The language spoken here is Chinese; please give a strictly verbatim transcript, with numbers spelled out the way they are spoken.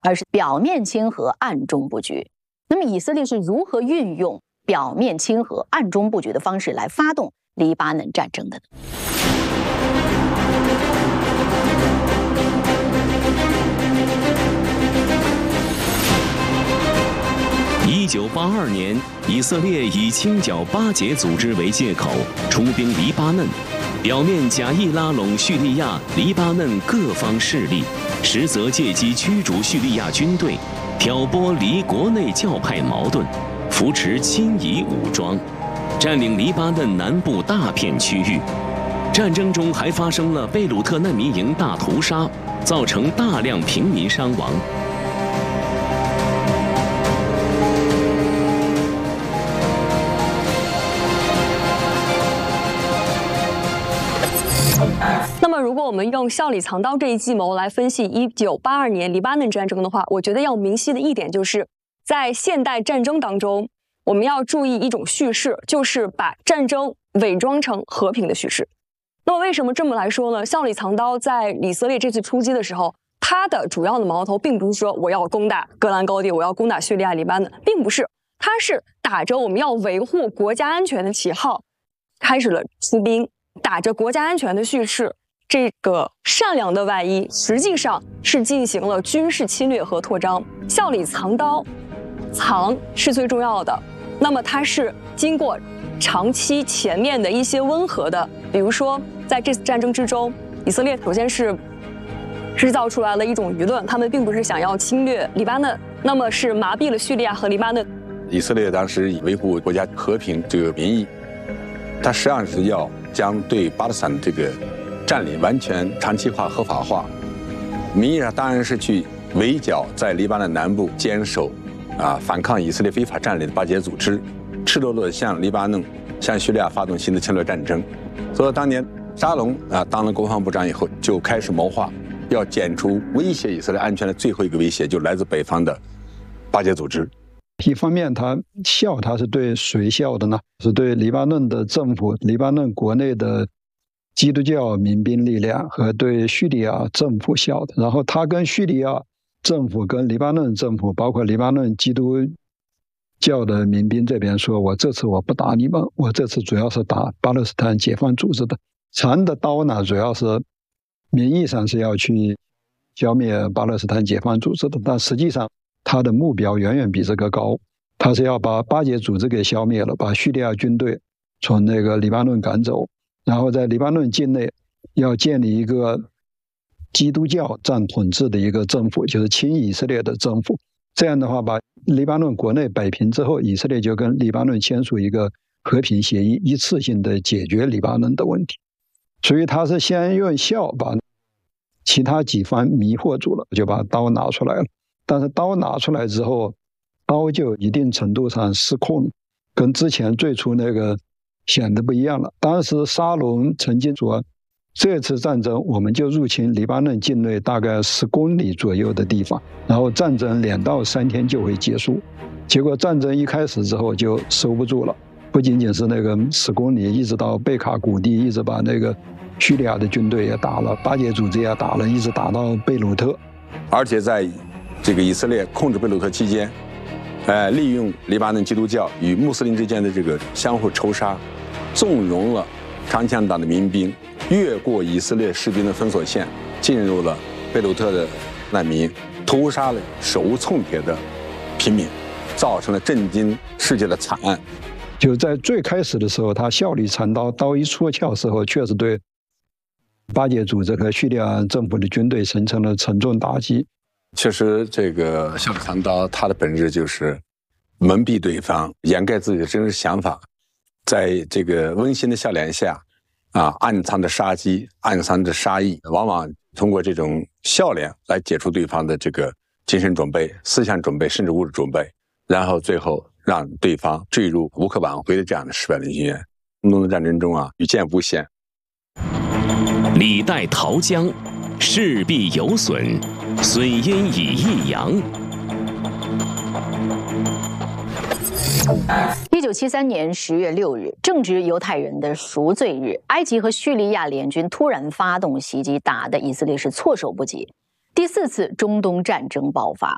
而是表面亲和，暗中布局。那么以色列是如何运用表面亲和、暗中布局的方式来发动黎巴嫩战争的呢？ 一九八二年，以色列以清剿巴解组织为借口，出兵黎巴嫩，表面假意拉拢叙利亚、黎巴嫩各方势力，实则借机驱逐叙利亚军队，挑拨黎国内教派矛盾，扶持亲以武装，占领黎巴嫩南部大片区域。战争中还发生了贝鲁特难民营大屠杀，造成大量平民伤亡。 那么，如果我们用笑里藏刀这一计谋来分析一九八二年黎巴嫩战争的话，我觉得要明晰的一点就是，在现代战争当中，我们要注意一种叙事，就是把战争伪装成和平的叙事。那么，为什么这么来说呢？笑里藏刀在以色列这次出击的时候，他的主要的矛头并不是说我要攻打戈兰高地，我要攻打叙利亚、黎巴嫩，并不是，他是打着我们要维护国家安全的旗号，开始了出兵。打着国家安全的叙事，这个善良的外衣实际上是进行了军事侵略和扩张。笑里藏刀，藏是最重要的。那么它是经过长期前面的一些温和的，比如说在这次战争之中，以色列首先是制造出来了一种舆论，他们并不是想要侵略黎巴嫩，那么是麻痹了叙利亚和黎巴嫩。 以色列当时以维护国家和平这个名义，它实际上是要将对巴勒斯坦这个占领完全长期化、合法化。名义上当然是去围剿在黎巴嫩南部坚守啊反抗以色列非法占领的巴解组织，赤裸裸地向黎巴嫩、向叙利亚发动新的侵略战争。所以当年沙龙啊当了国防部长以后，就开始谋划要剪除威胁以色列安全的最后一个威胁，就是来自北方的巴解组织。 一方面他笑，他是对谁笑的呢？是对黎巴嫩的政府、黎巴嫩国内的基督教民兵力量和对叙利亚政府笑的。然后他跟叙利亚政府、跟黎巴嫩政府，包括黎巴嫩基督教的民兵这边说，我这次我不打你们，我这次主要是打巴勒斯坦解放组织的。藏的刀呢，主要是名义上是要去消灭巴勒斯坦解放组织的，但实际上他的目标远远比这个高，他是要把巴解组织给消灭了，把叙利亚军队从那个黎巴嫩赶走，然后在黎巴嫩境内要建立一个基督教占统治的一个政府，就是亲以色列的政府。这样的话，把黎巴嫩国内摆平之后，以色列就跟黎巴嫩签署一个和平协议，一次性的解决黎巴嫩的问题。所以他是先用笑把其他几方迷惑住了，就把刀拿出来了。但是刀拿出来之后，刀就一定程度上失控，跟之前最初那个显得不一样了。当时沙龙曾经说，这次战争我们就入侵黎巴嫩境内大概十公里左右的地方，然后战争两到三天就会结束。结果战争一开始之后就收不住了，不仅仅是那个十公里，一直到贝卡谷地，一直把那个叙利亚的军队也打了，巴解组织也打了，一直打到贝鲁特。 而且在这个以色列控制贝鲁特期间，呃，利用黎巴嫩基督教与穆斯林之间的这个相互仇杀，纵容了长枪党的民兵越过以色列士兵的封锁线，进入了贝鲁特的难民，屠杀了手无寸铁的平民，造成了震惊世界的惨案。 就在最开始的时候，他笑里藏刀，刀一出鞘的时候，确实对巴解组织和叙利亚政府的军队形成了沉重打击。 确实，这个笑里藏刀，它的本质就是蒙蔽对方，掩盖自己的真实想法，在这个温馨的笑脸下，啊，暗藏着杀机，暗藏着杀意，往往通过这种笑脸来解除对方的这个精神准备、思想准备，甚至物质准备，然后最后让对方坠入无可挽回的这样的失败的深渊。中东的战争中啊，屡见不鲜。 李代桃僵，势必有损，损因以益阳。 一九七三年十月六日，正值犹太人的赎罪日，埃及和叙利亚联军突然发动袭击，打得以色列是措手不及。第四次中东战争爆发。